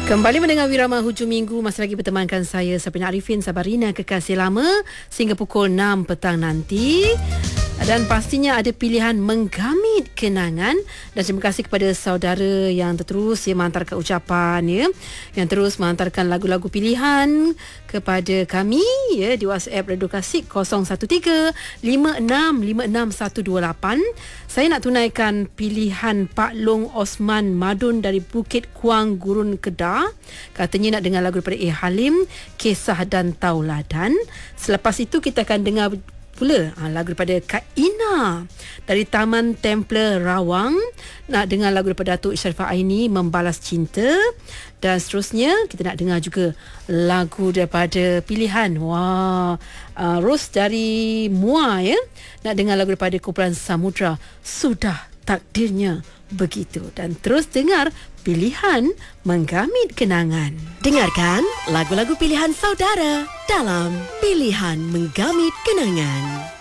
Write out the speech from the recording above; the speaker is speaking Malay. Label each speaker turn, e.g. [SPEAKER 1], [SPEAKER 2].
[SPEAKER 1] Kembali mendengar Wirama Hujung Minggu. Masih lagi bertemankan saya, Sabrina Arifin, Sabarina, kekasih lama sehingga pukul 6 petang nanti. Dan pastinya ada pilihan menggamit kenangan. Dan terima kasih kepada saudara yang terus menghantarkan ucapan, yang terus menghantarkan lagu-lagu pilihan kepada kami di WhatsApp Radio Klasik 0135656128. Saya nak tunaikan pilihan Pak Long Osman Madun dari Bukit Kuang, Gurun, Kedah. Katanya nak dengar lagu daripada A. Halim, Kisah dan Tauladan. Selepas itu kita akan dengar pula lagu daripada Kak Ina dari Taman Templer Rawang. Nak dengar lagu daripada Datuk Sharifah Aini, Membalas Cinta. Dan seterusnya kita nak dengar juga lagu daripada pilihan Ros dari Mua, nak dengar lagu daripada kumpulan Samudra, Sudah Takdirnya Begitu. Dan terus dengar pilihan menggamit kenangan.
[SPEAKER 2] Dengarkan lagu-lagu pilihan saudara dalam Pilihan Menggamit Kenangan.